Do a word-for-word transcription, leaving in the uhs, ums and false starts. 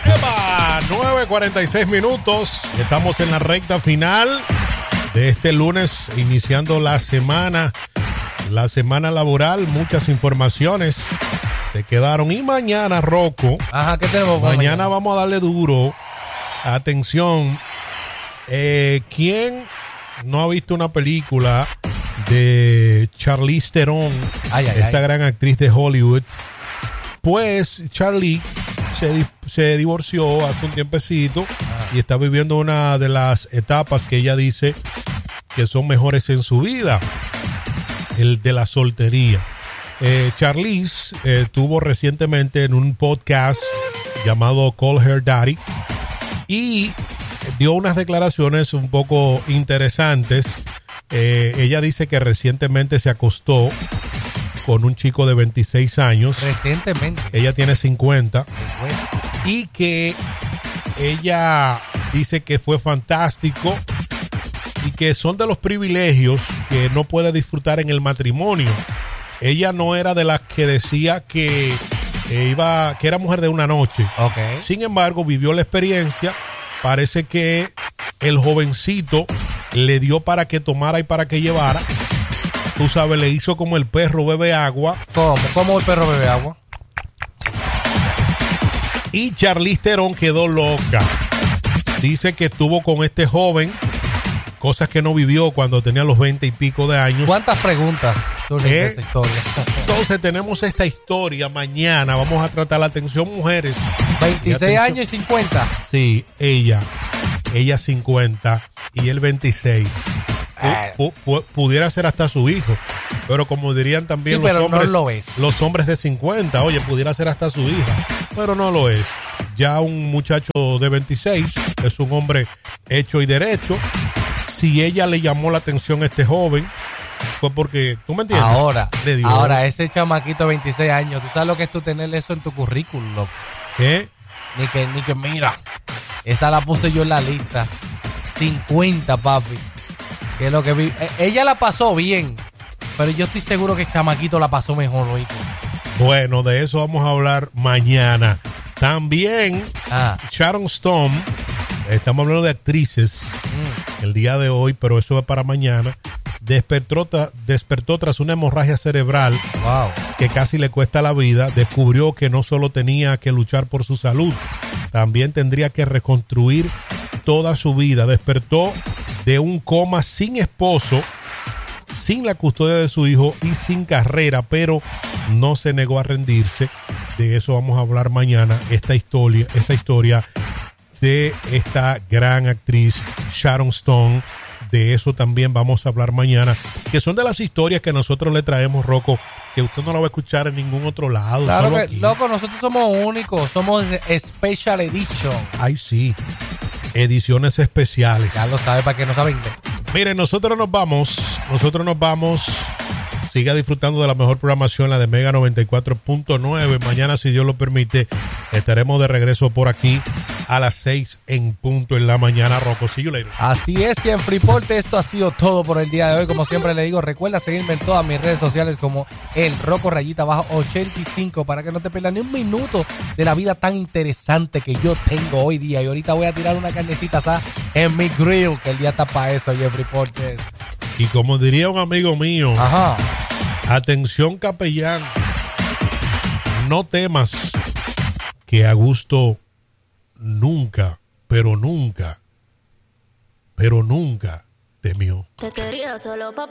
Eva, nueve cuarenta y seis minutos. Estamos en la recta final de este lunes, iniciando la semana, la semana laboral. Muchas informaciones te quedaron. Y mañana, Rocco. Ajá, ¿qué tenemos? Mañana, mañana vamos a darle duro. Atención. Eh, ¿Quién no ha visto una película de Charlize Theron, ay, ay, esta ay. gran actriz de Hollywood? Pues Charlize se, se divorció hace un tiempecito ah. y está viviendo una de las etapas que ella dice que son mejores en su vida, el de la soltería. Eh, Charlize eh, tuvo recientemente en un podcast llamado Call Her Daddy y dio unas declaraciones un poco interesantes. Eh, ella dice que recientemente se acostó con un chico de veintiséis años. Recientemente. Ella tiene cincuenta. Y que ella dice que fue fantástico y que son de los privilegios que no puede disfrutar en el matrimonio. Ella no era de las que decía que eh, iba, que era mujer de una noche. Okay. Sin embargo, vivió la experiencia. Parece que el jovencito le dio para que tomara y para que llevara. Tú sabes, le hizo como el perro bebe agua. ¿Cómo? ¿Cómo el perro bebe agua? Y Charlize Theron quedó loca. Dice que estuvo con este joven, cosas que no vivió cuando tenía los veinte y pico de años. ¿Cuántas preguntas surgen ¿Eh? de esta historia? Entonces tenemos esta historia mañana. Vamos a tratar la atención, mujeres. veintiséis años y cincuenta. Sí, ella. Ella cincuenta y él veintiséis. P- p- pudiera ser hasta su hijo, pero como dirían también sí, los hombres, no lo es. los hombres de cincuenta, oye, pudiera ser hasta su hija, pero no lo es. Ya un muchacho de veintiséis es un hombre hecho y derecho. Si ella le llamó la atención a este joven, fue porque, ¿tú me entiendes? Ahora, le dio. ahora ese chamaquito de veintiséis años, ¿tú sabes lo que es tú tener eso en tu currículum, loco? ¿Qué? Ni que, ni que mira, esa la puse yo en la lista. cincuenta, papi. Que es lo que vi. Ella la pasó bien, pero yo estoy seguro que el chamaquito la pasó mejor, ¿oíste? Bueno, de eso vamos a hablar mañana. También ah. Sharon Stone, estamos hablando de actrices mm. el día de hoy, pero eso es para mañana. Despertó, tra- despertó tras una hemorragia cerebral wow. que casi le cuesta la vida. Descubrió que no solo tenía que luchar por su salud, también tendría que reconstruir toda su vida. Despertó de un coma sin esposo, sin la custodia de su hijo y sin carrera, pero no se negó a rendirse. De eso vamos a hablar mañana, esta historia, esta historia de esta gran actriz Sharon Stone. De eso también vamos a hablar mañana, que son de las historias que nosotros le traemos, Rocco, que usted no la va a escuchar en ningún otro lado. Claro solo que, aquí. loco, nosotros somos únicos, somos Special Edition. Ay, sí, ediciones especiales. Ya lo sabe, para que no saben. Miren, nosotros nos vamos, nosotros nos vamos. Siga disfrutando de la mejor programación, la de Mega noventa y cuatro punto nueve. Mañana, si Dios lo permite, estaremos de regreso por aquí a las seis en punto en la mañana. Rocco, see you later. Así es, y en Freeport esto ha sido todo por el día de hoy. Como siempre le digo, recuerda seguirme en todas mis redes sociales como el Rocco Rayita Bajo ochenta y cinco para que no te pierdas ni un minuto de la vida tan interesante que yo tengo hoy día. Y ahorita voy a tirar una carnecita asada en mi grill, que el día está para eso, y en Freeport. Y como diría un amigo mío, ajá, atención capellán, no temas que a gusto nunca, pero nunca, pero nunca temió. Te quería solo pa'